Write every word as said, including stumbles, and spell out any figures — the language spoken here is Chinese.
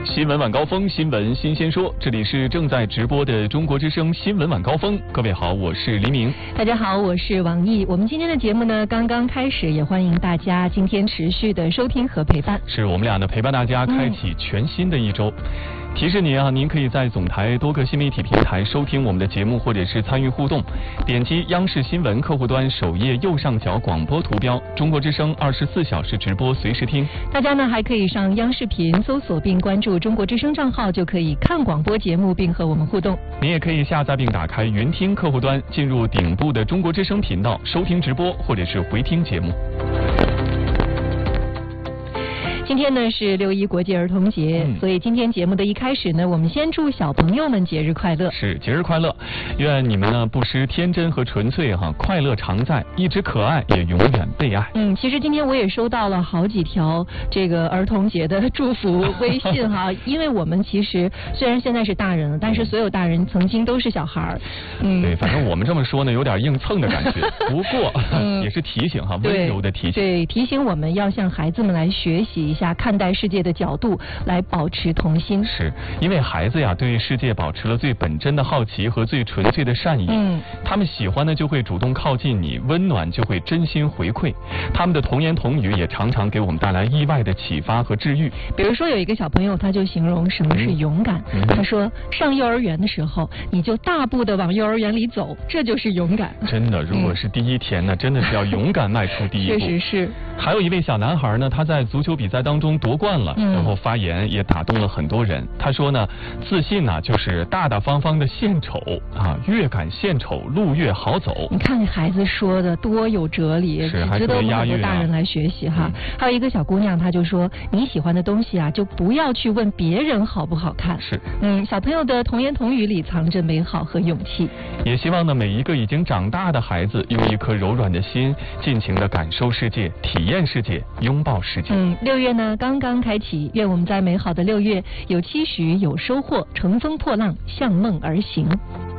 新闻晚高峰，新闻新鲜说，这里是正在直播的中国之声新闻晚高峰。各位好，我是黎明。 大家好，我是王毅。我们今天的节目呢刚刚开始，也欢迎大家今天持续的收听和陪伴。 是我们俩呢陪伴大家开启全新的一周。嗯提示您啊，您可以在总台多个新媒体平台收听我们的节目，或者是参与互动。点击央视新闻客户端首页右上角广播图标，中国之声二十四小时直播，随时听。 大家呢还可以上央视频搜索并关注中国之声账号，就可以看广播节目并和我们互动。 您也可以下载并打开云听客户端，进入顶部的中国之声频道收听直播，或者是回听节目。 今天呢是六一国际儿童节，嗯、所以今天节目的一开始呢，我们先祝小朋友们节日快乐。 是节日快乐，愿你们呢不失天真和纯粹哈，快乐常在，一直可爱，也永远被爱。 嗯，其实今天我也收到了好几条这个儿童节的祝福微信哈，因为我们其实虽然现在是大人了，但是所有大人曾经都是小孩儿。 嗯，对，反正我们这么说呢，有点硬蹭的感觉。不过、嗯、也是提醒哈，温柔的提醒。 对，提醒我们要向孩子们来学习一下看待世界的角度，来保持童心。 是因为孩子呀对世界保持了最本真的好奇和最纯粹的善意，嗯，他们喜欢呢就会主动靠近你，温暖就会真心回馈，他们的童言童语也常常给我们带来意外的启发和治愈。 比如说有一个小朋友他就形容什么是勇敢，嗯、他说上幼儿园的时候你就大步的往幼儿园里走，这就是勇敢。 真的，如果是第一天呢、嗯、真的是要勇敢迈出第一步。 确实是。 还有一位小男孩呢，他在足球比赛当中夺冠了，然后发言也打动了很多人。他说呢，自信呢、啊、就是大大方方的献丑啊，越敢献丑路越好走。 你看孩子说的多有哲理， 是值得我们很多大人来学习哈。嗯、还有一个小姑娘，她就说你喜欢的东西啊，就不要去问别人好不好看。 是， 嗯，小朋友的童言童语里藏着美好和勇气。 也希望呢，每一个已经长大的孩子，用一颗柔软的心，尽情的感受世界，体验世界，拥抱世界。 嗯，六月呢刚刚开启，愿我们在美好的六月有期许，有收获，乘风破浪，向梦而行。